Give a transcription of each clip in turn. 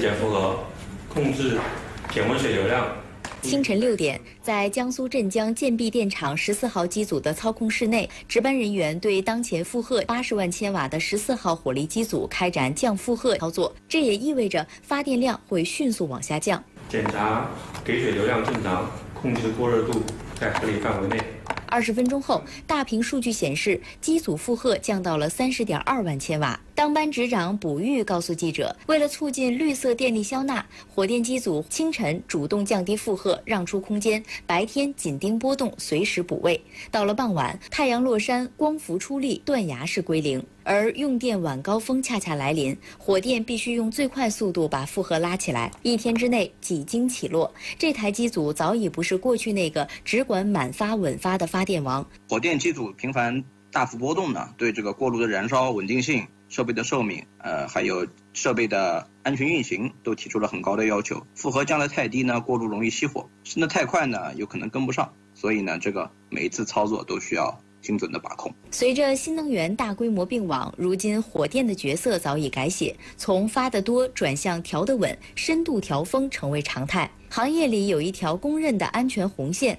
减负荷，控制减温水流量。 清晨6点，在江苏镇江建壁电厂14号机组的操控室内，值班人员对当前负荷80万千瓦的14号火力机组开展降负荷操作，这也意味着发电量会迅速往下降。 检查给水流量正常，控制过热度在合理范围内。 20分钟后，大屏数据显示，机组负荷降到了30.2万千瓦。当班执长卜玉告诉记者，为了促进绿色电力消纳，火电机组清晨主动降低负荷，让出空间；白天紧盯波动，随时补位。到了傍晚，太阳落山，光伏出力，断崖式归零。而用电晚高峰恰恰来临，火电必须用最快速度把负荷拉起来。1天之内几经起落，这台机组早已不是过去那个只管满发稳发的发电王。 火电机组频繁大幅波动呢，对这个锅炉的燃烧稳定性、设备的寿命，还有设备的安全运行都提出了很高的要求。负荷降得太低呢，锅炉容易熄火；升得太快呢，有可能跟不上。所以呢，这个每一次操作都需要精准的把控。 随着新能源大规模并网，如今火电的角色早已改写，从发得多转向调得稳，深度调峰成为常态。行业里有一条公认的安全红线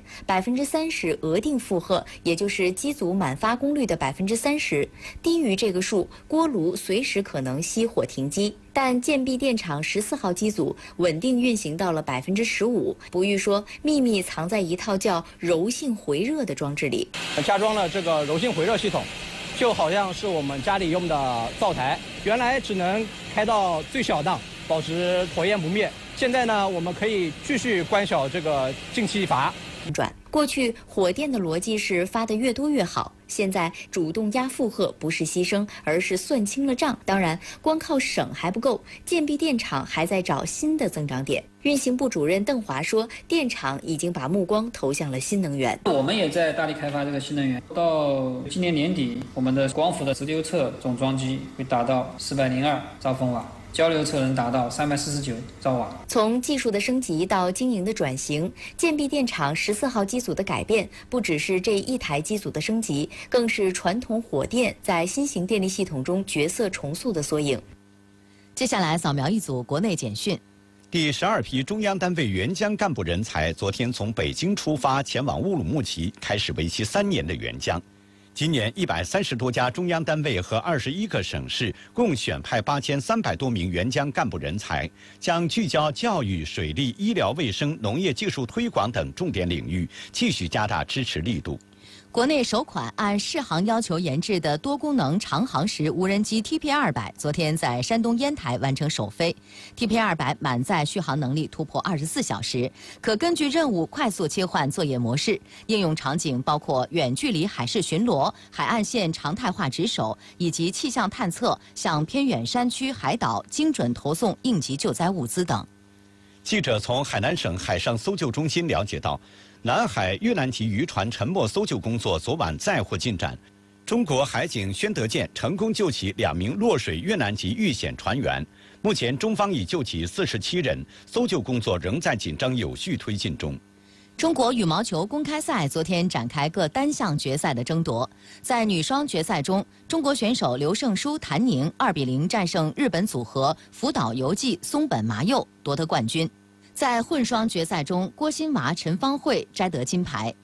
，30%额定负荷，也就是机组满发功率的30%。低于这个数，锅炉随时可能熄火停机。但建壁电厂14号机组稳定运行到了15%。卜玉说，秘密藏在一套叫柔性回热的装置里。 加装了这个柔性回热系统，就好像是我们家里用的灶台，原来只能开到最小档，保持火焰不灭。现在呢，我们可以继续关小这个进气阀。 过去火电的逻辑是发得越多越好，现在主动压负荷不是牺牲，而是算清了账。当然，光靠省还不够，建壁电厂还在找新的增长点。运行部主任邓华说，电厂已经把目光投向了新能源。 我们也在大力开发这个新能源，到今年年底，我们的光伏的直流侧总装机会达到402兆风瓦。交流侧能达到349兆瓦。 从技术的升级到经营的转型，建壁电厂14号机组的改变，不只是这一台机组的升级，更是传统火电在新型电力系统中角色重塑的缩影。 接下来扫描一组国内简讯。 第12批中央单位援疆干部人才昨天从北京出发，前往乌鲁木齐，开始为期3年的援疆。今年130多家中央单位和21个省市共选派8300多名援疆干部人才，将聚焦教育、水利、医疗卫生、农业技术推广等重点领域，继续加大支持力度。 国内首款按适航要求研制的多功能长航时无人机 TP200 昨天在山东烟台完成首飞。TP200 满载续航能力突破24小时，可根据任务快速切换作业模式，应用场景包括远距离海事巡逻、海岸线常态化值守以及气象探测，向偏远山区、海岛精准投送应急救灾物资等。 记者从海南省海上搜救中心了解到，南海越南籍渔船沉没搜救工作昨晚再获进展，中国海警宣德舰成功救起2名落水越南籍遇险船员。目前中方已救起47人，搜救工作仍在紧张有序推进中。 中国羽毛球公开赛昨天展开各单项决赛的争夺，在女双决赛中，中国选手刘胜书、谭宁2比0战胜日本组合福岛由纪、松本麻佑，夺得冠军。在混双决赛中，郭欣娃、陈芳慧摘得金牌。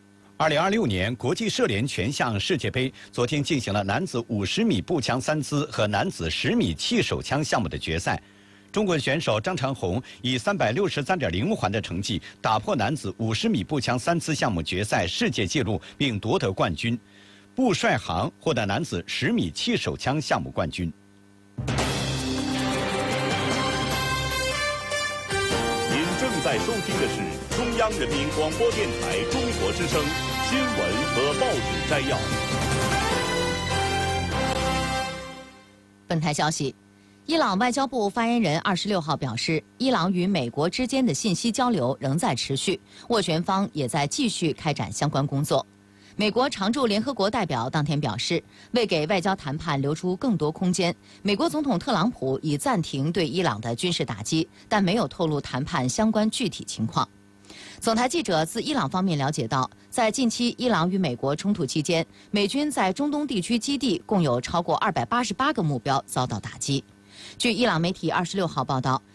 2026年国际射联全项世界杯昨天进行了男子50米步枪3姿和男子10米气手枪项目的决赛。中国选手张长虹以363.0环的成绩打破男子50米步枪3姿项目决赛世界纪录，并夺得冠军。步帅航获得男子10米气手枪项目冠军。 正在收听的是中央人民广播电台中国之声新闻和报纸摘要。 本台消息，伊朗外交部发言人26号表示，伊朗与美国之间的信息交流仍在持续，斡旋方也在继续开展相关工作。美国常驻联合国代表当天表示，为给外交谈判留出更多空间，美国总统特朗普已暂停对伊朗的军事打击，但没有透露谈判相关具体情况。总台记者自伊朗方面了解到，在近期伊朗与美国冲突期间，美军在中东地区基地共有超过288个目标遭到打击。据伊朗媒体26号报道，